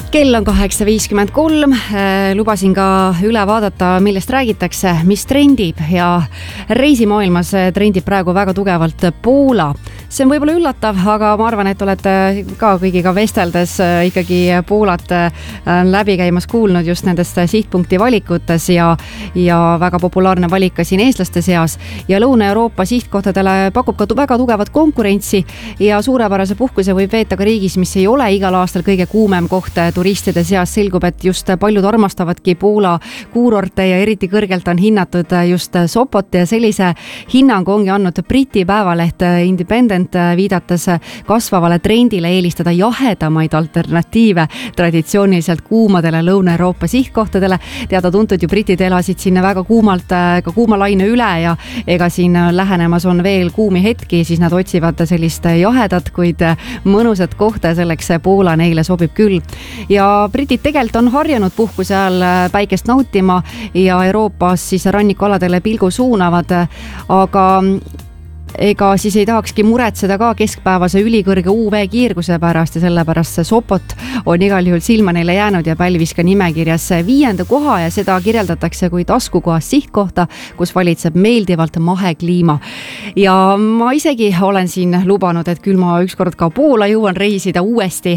Kell on 8.53, lubasin ka üle vaadata, millest räägitakse, mis trendib ja reisimaailmas trendib praegu väga tugevalt Poola. See on võib-olla üllatav, aga ma arvan, et olete ka kõigiga vesteldes ikkagi Poolat läbi käimas kuulnud just nendest sihtpunkti valikutes ja väga populaarne valik ka siin eestlaste seas ja Lõuna-Euroopa sihtkohtadele pakub ka väga tugevat konkurentsi ja suurepärase puhkuse võib veeta ka riigis, mis ei ole igal aastal kõige kuumem koht turistide seas. Selgub, et just paljud armastavadki Poola kuurorte ja eriti kõrgelt on hinnatud just Sopot ja sellise hinnangu ongi andnud Briti päevaleht Independent, viidates kasvavale trendile eelistada jahedamaid alternatiive traditsiooniliselt kuumadele Lõuna-Euroopa sihtkohtadele. Teada-tuntud ju britid elasid sinna väga kuumalt, ka kuumalaine üle ja ega siin lähenemas on veel kuumi hetki, siis nad otsivad sellist jahedat, kuid mõnusat kohta, selleks Poola neile sobib küll. Ja britid tegelikult on harjunud puhkuse ajal päikest nautima ja Euroopas siis rannikualadele pilgu suunavad, aga ega siis ei tahakski muretseda ka keskpäevase ülikõrge UV-kiirguse pärast ja sellepärast Sopot on igal juhul silma neile jäänud ja pälvis ka nimekirjas 5. koha ja seda kirjeldatakse kui taskukohas sihtkohta, kus valitseb meeldivalt mahekliima. Ja ma isegi olen siin lubanud, et küll ma ükskord ka Poola jõuan reisida uuesti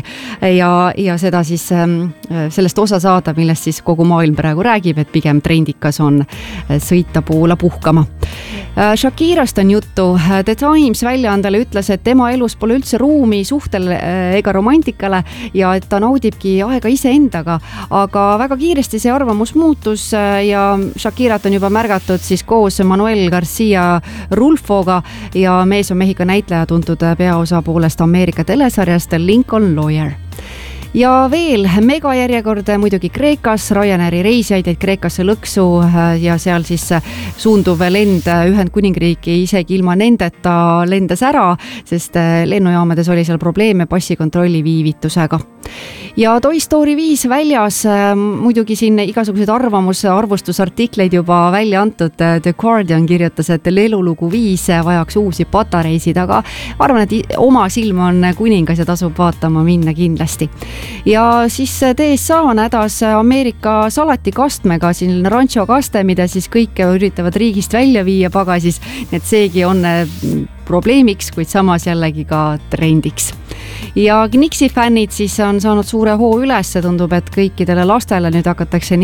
ja seda siis sellest osa saada, millest siis kogu maailm praegu räägib, et pigem trendikas on sõita Poola puhkama. Shakirast on juttu. The Times väljaandele ütles, et tema elus pole üldse ruumi suhtel ega romantikale ja et ta naudibki aega iseendaga, aga väga kiiresti see arvamus muutus ja Shakirat on juba märgatud siis koos Manuel Garcia Rulfoga ja mees on Mehhiko näitleja, tuntud peaosa poolest Ameerika telesarjast Lincoln Lawyer. Ja veel megajärjekord muidugi Kreekas, Ryanairi reisijaid Kreekasse lõksu ja seal siis suunduv lend Ühendkuningriiki isegi ilma nendeta lendas ära, sest lennujaamades oli seal probleeme passikontrolli viivitusega. Ja Toy Story 5 väljas, muidugi siin igasugused arvustusartikleid juba välja antud. The Guardian kirjutas, et lelulugu 5 vajaks uusi patareisid, aga arvan, et oma silm on kuningas ja tasub vaatama minna kindlasti. Ja siis TSA on hädas Ameerika salatikastmega, siin rancho kaste, mida siis kõik üritavad riigist välja viia pagasis, et seegi on probleemiks, kuid samas jällegi ka trendiks. Ja Knixi fännid siis on saanud suure hoo üles, tundub, et kõikidele lastele nüüd hakatakse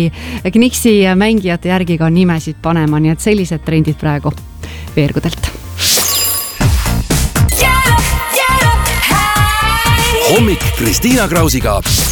Knixi mängijate järgi ka nimesid panema, nii et sellised trendid praegu veergudelt. Hommik Kristiina Krausiga.